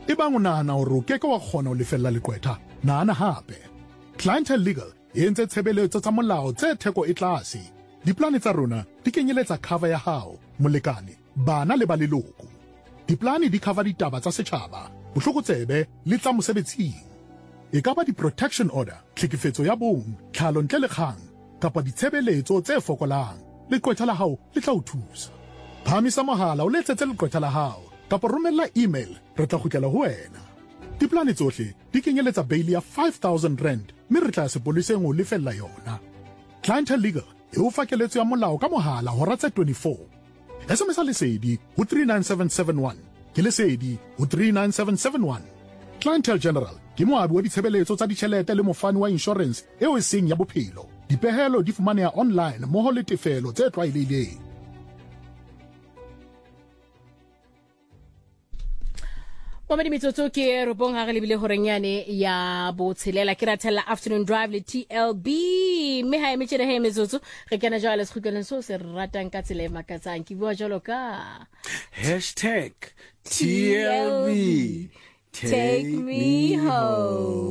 Ebang o nahana hore o keke wa kgona ho lefella leqwetha, nahana hape. Clientele Legal e entse tshebeletso tsa molao tse theko e tlase. Diplane tsa rona di kenyeletsa cover ya hao, molekane, bana le ba leloko. Diplane di cover ditaba tsa setjhaba, bohlokotsebe le tsa mosebetsing. E ka ba di-protection order, tlhekefetso ya bong, tlhalo ntle le kgang, kapa ditshebeletso tse fokolang. Leqwetha la hao le tla o thusa. Phamisa mohala o letsetse leqwetha la hao, kapa romella email, re tla kgutlela ho wena. Diplane tsohle di kenyeletsa bail ya 5,000 rand, mme re tla sepoleseng ho lefella yona. Clientele Legal e o fa keletso ya molao ka mohala hora tse 24. SMS lesedi ho 39771, ke lesedi ho 39771. Clientele General ke moabi wa ditshebeletso tsa ditjhelete le mofani wa insurance eo e seng ya bophelo. Dipehelo di fumaneha online mmoho le tefelo tse tlwaelehileng. Wa metsotso ke robong ha re lebile horenyane ya botshelela ke ratella afternoon drive le TLB me ha emetjhere he metsotso re kena jwale sekhutleleng so se ratang ka tsela e makatsang ke bua jalo ka #TLB take me home.